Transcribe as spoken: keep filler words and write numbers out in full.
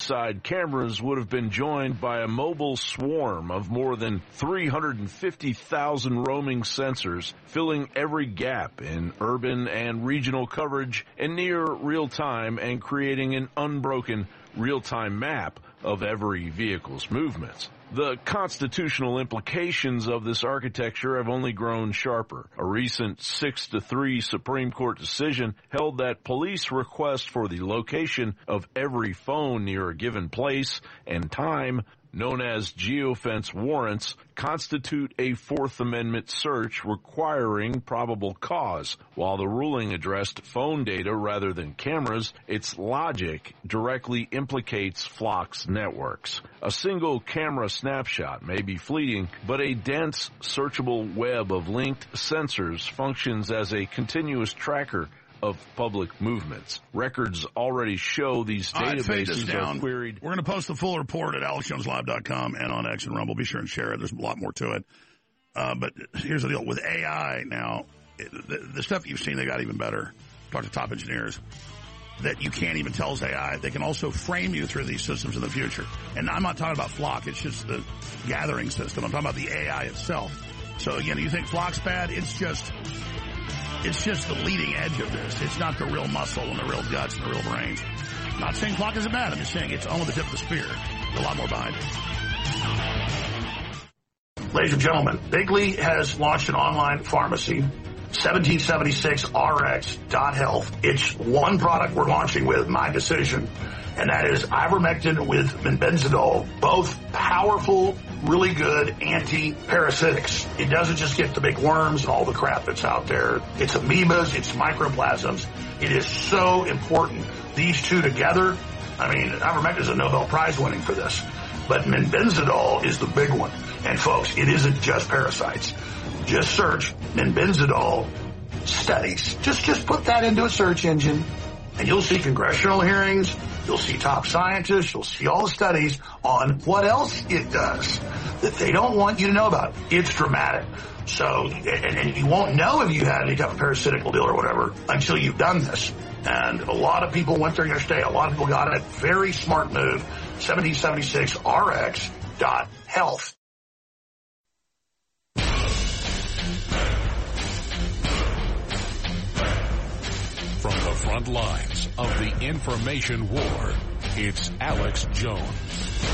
side cameras would have been joined by a mobile swarm of more than three hundred fifty thousand roaming sensors, filling every gap in urban and regional coverage in near real time and creating an unbroken real-time map of every vehicle's movements. The constitutional implications of this architecture have only grown sharper. A recent six to three Supreme Court decision held that police requests for the location of every phone near a given place and time, known as geofence warrants, constitute a Fourth Amendment search requiring probable cause. While the ruling addressed phone data rather than cameras, its logic directly implicates Flock's networks. A single camera snapshot may be fleeting, but a dense, searchable web of linked sensors functions as a continuous tracker of public movements. Records already show these databases right, are queried. We're going to post the full report at alex jones live dot com and on X and Rumble. Be sure and share it. There's a lot more to it. Uh, but here's the deal. With A I now, it, the, the stuff you've seen, they got even better. Talk to top engineers. That you can't even tell is A I. They can also frame you through these systems in the future. And I'm not talking about Flock. It's just the gathering system. I'm talking about the A I itself. So, again, you think Flock's bad? It's just... It's just the leading edge of this. It's not the real muscle and the real guts and the real brains. I'm not saying Flock isn't bad. I'm just saying it's only the tip of the spear. There's a lot more behind it. Ladies and gentlemen, Bigley has launched an online pharmacy, seventeen seventy-six R X dot health. It's one product we're launching with, my decision, and that is ivermectin with menbenzidol, both powerful, really good anti-parasitics. It doesn't just get the big worms and all the crap that's out there. It's amoebas, it's microplasms. It is so important. These two together, I mean, ivermectin is a Nobel Prize winning for this, but menbenzidol is the big one. And folks, it isn't just parasites. Just search menbenzidol studies. Just, just put that into a search engine and you'll see congressional hearings. You'll see top scientists. You'll see all the studies on what else it does that they don't want you to know about. It's dramatic. So, and, and you won't know if you had any type of parasitical deal or whatever until you've done this. And a lot of people went there yesterday. A lot of people got it. Very smart move. seventeen seventy-six R X dot health. From the front lines of the information war, it's Alex Jones.